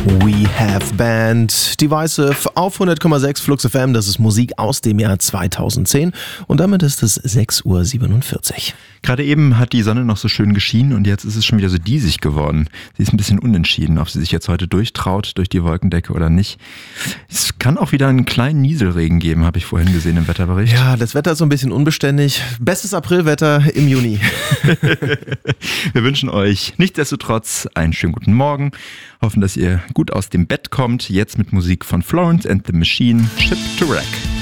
We Have Band, Divisive auf 100,6 Flux FM. Das ist Musik aus dem Jahr 2010 und damit ist es 6:47 Uhr. Gerade eben hat die Sonne noch so schön geschienen und jetzt ist es schon wieder so diesig geworden. Sie ist ein bisschen unentschieden, ob sie sich jetzt heute durchtraut durch die Wolkendecke oder nicht. Es kann auch wieder einen kleinen Nieselregen geben, habe ich vorhin gesehen im Wetterbericht. Ja, das Wetter ist so ein bisschen unbeständig. Bestes Aprilwetter im Juni. Wir wünschen euch nichtsdestotrotz einen schönen guten Morgen. Hoffen, dass ihr gut aus dem Bett kommt. Jetzt mit Musik von Florence and the Machine, Ship to Wreck.